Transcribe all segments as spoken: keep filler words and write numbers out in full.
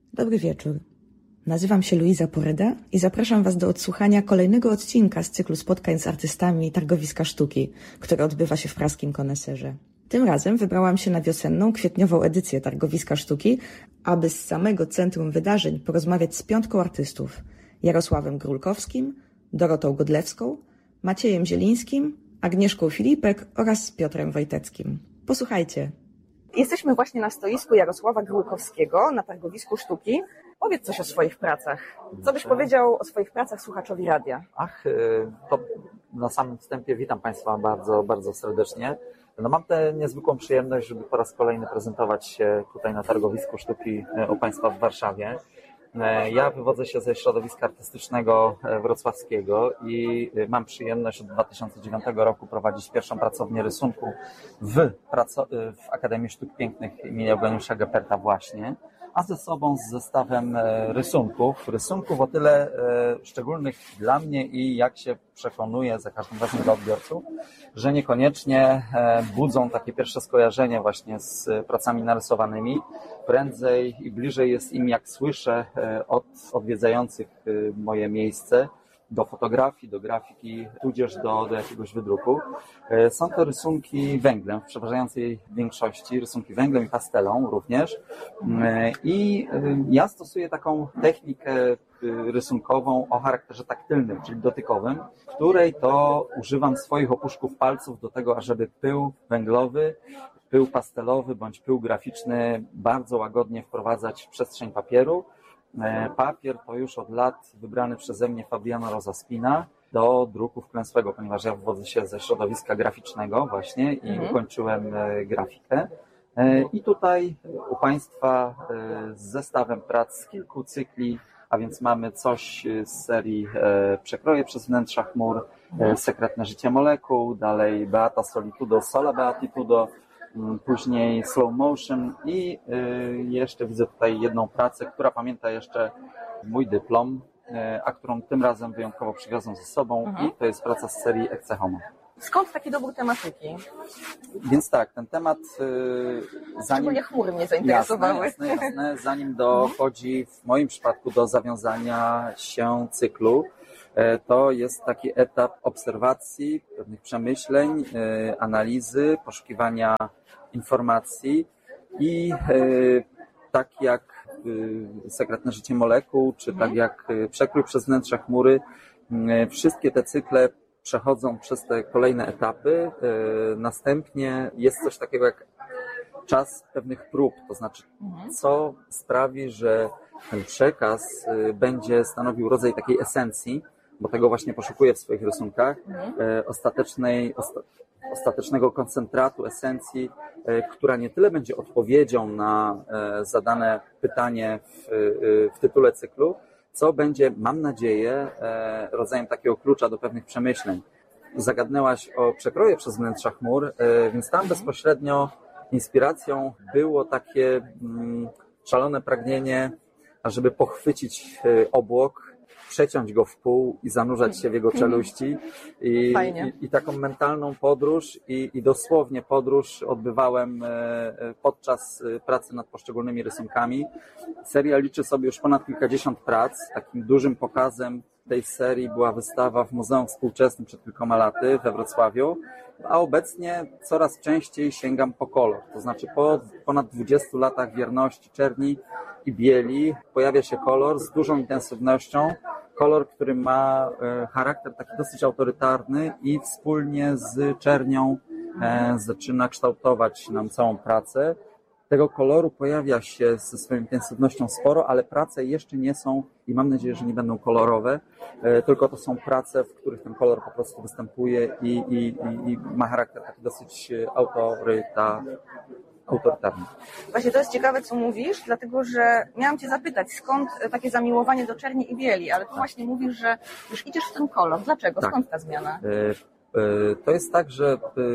Dobry wieczór. Nazywam się Luiza Poreda i zapraszam Was do odsłuchania kolejnego odcinka z cyklu spotkań z artystami Targowiska Sztuki, które odbywa się w praskim Koneserze. Tym razem wybrałam się na wiosenną, kwietniową edycję Targowiska Sztuki, aby z samego centrum wydarzeń porozmawiać z piątką artystów: Jarosławem Grólkowskim, Dorotą Godlewską, Maciejem Zielińskim, Agnieszką Filipek oraz Piotrem Wojteckim. Posłuchajcie. Jesteśmy właśnie na stoisku Jarosława Grólkowskiego na Targowisku Sztuki. Powiedz coś o swoich pracach. Co byś powiedział o swoich pracach słuchaczowi radia? Ach, to na samym wstępie witam Państwa bardzo, bardzo serdecznie. No mam tę niezwykłą przyjemność, żeby po raz kolejny prezentować się tutaj na Targowisku Sztuki u Państwa w Warszawie. Ja wywodzę się ze środowiska artystycznego wrocławskiego i mam przyjemność od dwa tysiące dziewiątego roku prowadzić pierwszą pracownię rysunku w, praco- w Akademii Sztuk Pięknych im. Eugeniusza Geperta właśnie, a ze sobą z zestawem rysunków. Rysunków o tyle szczególnych dla mnie i jak się przekonuję za każdym razem dla odbiorców, że niekoniecznie budzą takie pierwsze skojarzenie właśnie z pracami narysowanymi. Prędzej i bliżej jest im, jak słyszę od odwiedzających moje miejsce, do fotografii, do grafiki, tudzież do, do jakiegoś wydruku. Są to rysunki węglem, w przeważającej większości, rysunki węglem i pastelą również. I ja stosuję taką technikę rysunkową o charakterze taktylnym, czyli dotykowym, w której to używam swoich opuszków palców do tego, ażeby pył węglowy, pył pastelowy bądź pył graficzny bardzo łagodnie wprowadzać w przestrzeń papieru. Papier to już od lat wybrany przeze mnie Fabiano Rosaspina do druku wklęsłego, ponieważ ja wywodzę się ze środowiska graficznego właśnie i mhm. ukończyłem grafikę. I tutaj u Państwa z zestawem prac z kilku cykli, a więc mamy coś z serii Przekroje przez wnętrza chmur, Sekretne życie molekuł, dalej Beata Solitudo, Sola Beatitudo, później Slow Motion i jeszcze widzę tutaj jedną pracę, która pamięta jeszcze mój dyplom, a którą tym razem wyjątkowo przywiozłem ze sobą mhm. i to jest praca z serii Ecce Homo. Skąd taki dobór tematyki? Więc tak, ten temat... Zanim... Szczególnie chmury mnie zainteresowały. Jasne, jasne, jasne. Zanim dochodzi w moim przypadku do zawiązania się cyklu, to jest taki etap obserwacji, pewnych przemyśleń, analizy, poszukiwania informacji i tak jak Sekretne życie molekuł, czy tak jak Przekrój przez wnętrze chmury, wszystkie te cykle przechodzą przez te kolejne etapy. Następnie jest coś takiego jak czas pewnych prób, to znaczy co sprawi, że ten przekaz będzie stanowił rodzaj takiej esencji, bo tego właśnie poszukuję w swoich rysunkach, ostatecznej, osta, ostatecznego koncentratu, esencji, która nie tyle będzie odpowiedzią na zadane pytanie w, w tytule cyklu, co będzie, mam nadzieję, rodzajem takiego klucza do pewnych przemyśleń. Zagadnęłaś o Przekroje przez wnętrza chmur, więc tam bezpośrednio inspiracją było takie szalone pragnienie, ażeby pochwycić obłok, przeciąć go w pół i zanurzać się w jego czeluści. I, i, i taką mentalną podróż i, i dosłownie podróż odbywałem podczas pracy nad poszczególnymi rysunkami. Seria liczy sobie już ponad kilkadziesiąt prac. Takim dużym pokazem tej serii była wystawa w Muzeum Współczesnym przed kilkoma laty we Wrocławiu, a obecnie coraz częściej sięgam po kolor. To znaczy po ponad dwudziestu latach wierności czerni i bieli pojawia się kolor z dużą intensywnością. Kolor, który ma charakter taki dosyć autorytarny i wspólnie z czernią zaczyna kształtować nam całą pracę. Tego koloru pojawia się ze swoją intensywnością sporo, ale prace jeszcze nie są i mam nadzieję, że nie będą kolorowe, tylko to są prace, w których ten kolor po prostu występuje i, i, i, i ma charakter taki dosyć autoryta, autorytarny. Właśnie to jest ciekawe, co mówisz, dlatego że miałam Cię zapytać, skąd takie zamiłowanie do czerni i bieli, ale tu właśnie mówisz, że już idziesz w ten kolor. Dlaczego? Tak. Skąd ta zmiana? To jest tak, że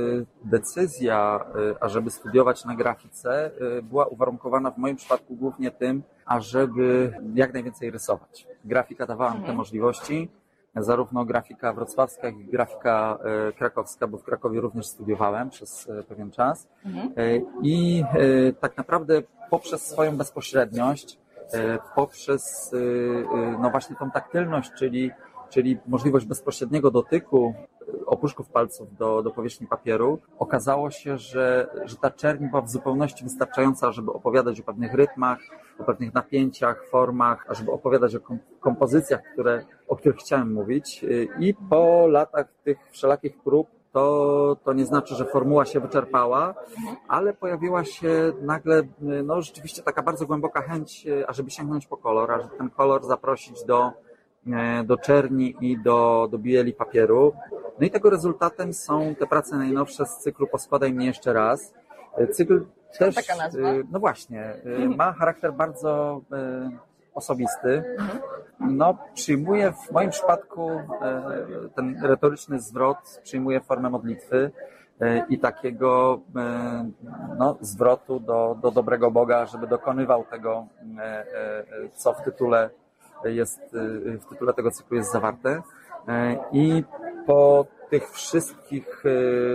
decyzja, ażeby studiować na grafice, była uwarunkowana w moim przypadku głównie tym, ażeby jak najwięcej rysować. Grafika dawała mi te możliwości, zarówno grafika wrocławska, jak i grafika krakowska, bo w Krakowie również studiowałem przez pewien czas. I tak naprawdę poprzez swoją bezpośredniość poprzez no właśnie tą taktylność, czyli, czyli możliwość bezpośredniego dotyku opuszków palców do, do powierzchni papieru. Okazało się, że, że ta czerń była w zupełności wystarczająca, żeby opowiadać o pewnych rytmach, o pewnych napięciach, formach, żeby opowiadać o kompozycjach, które, o których chciałem mówić. I po latach tych wszelakich prób to, to nie znaczy, że formuła się wyczerpała, ale pojawiła się nagle no, rzeczywiście taka bardzo głęboka chęć, ażeby sięgnąć po kolor, ażeby ten kolor zaprosić do, do czerni i do, do bieli papieru. No i tego rezultatem są te prace najnowsze z cyklu Poskładaj mnie jeszcze raz. Cykl też, taka nazwa? no właśnie, ma charakter bardzo osobisty. No, przyjmuje w moim przypadku ten retoryczny zwrot, przyjmuje formę modlitwy i takiego no, zwrotu do, do dobrego Boga, żeby dokonywał tego, co w tytule jest, w tytule tego cyklu jest zawarte. I po tych wszystkich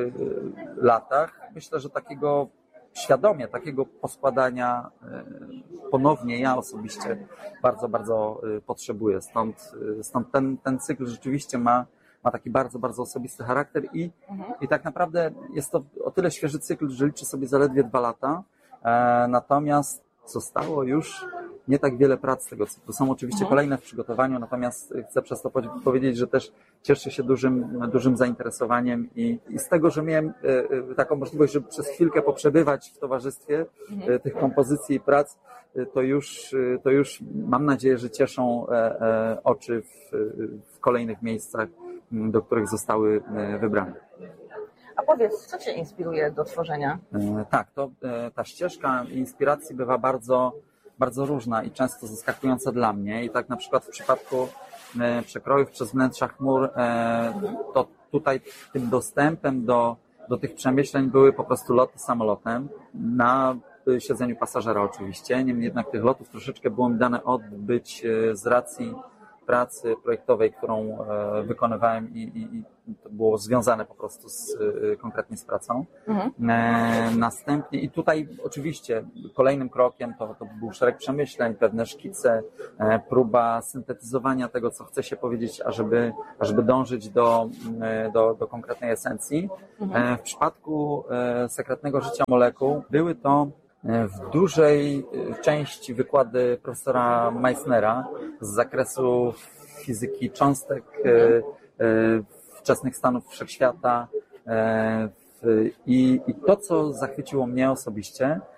latach myślę, że takiego świadomie, takiego poskładania ponownie ja osobiście bardzo, bardzo potrzebuję. Stąd, stąd ten, ten cykl rzeczywiście ma, ma taki bardzo, bardzo osobisty charakter i, mhm. i tak naprawdę jest to o tyle świeży cykl, że liczy sobie zaledwie dwa lata, natomiast zostało już nie tak wiele prac z tego cyklu. Są oczywiście mhm. kolejne w przygotowaniu, natomiast chcę przez to powiedzieć, że też cieszę się dużym, dużym zainteresowaniem i, i z tego, że miałem e, taką możliwość, żeby przez chwilkę poprzebywać w towarzystwie mhm. e, tych kompozycji i prac, e, to już, e, to już mam nadzieję, że cieszą e, e, oczy w, w kolejnych miejscach, do których zostały e, wybrane. A powiedz, co Cię inspiruje do tworzenia? E, tak, to e, ta ścieżka inspiracji bywa bardzo bardzo różna i często zaskakująca dla mnie. I tak na przykład w przypadku e, przekrojów przez wnętrza chmur, e, to tutaj tym dostępem do, do tych przemyśleń były po prostu loty samolotem na siedzeniu pasażera oczywiście. Niemniej jednak tych lotów troszeczkę było mi dane odbyć e, z racji pracy projektowej, którą e, wykonywałem i, i, i to było związane po prostu z, e, konkretnie z pracą. Mhm. E, następnie i tutaj oczywiście kolejnym krokiem to, to był szereg przemyśleń, pewne szkice, e, próba syntetyzowania tego, co chce się powiedzieć, ażeby, ażeby dążyć do, e, do, do konkretnej esencji. Mhm. E, w przypadku e, Sekretnego życia molekuł były to w dużej części wykłady profesora Meissnera z zakresu fizyki cząstek, wczesnych stanów wszechświata i, i to, co zachwyciło mnie osobiście,